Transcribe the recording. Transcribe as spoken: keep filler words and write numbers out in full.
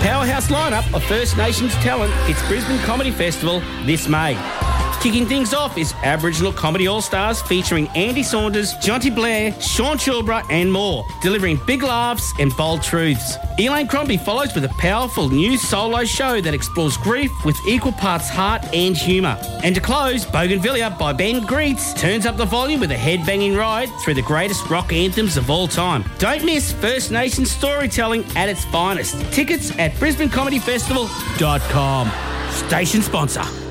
powerhouse lineup of First Nations talent hits Brisbane Comedy Festival this May. Kicking things off is Aboriginal Comedy All-Stars featuring Andy Saunders, Jonty Blair, Sean Chilbra and more, delivering big laughs and bold truths. Elaine Crombie follows with a powerful new solo show that explores grief with equal parts heart and humour. And to close, Bougainvillea by Ben Greets turns up the volume with a head-banging ride through the greatest rock anthems of all time. Don't miss First Nations storytelling at its finest. Tickets at brisbane comedy festival dot com. Station sponsor.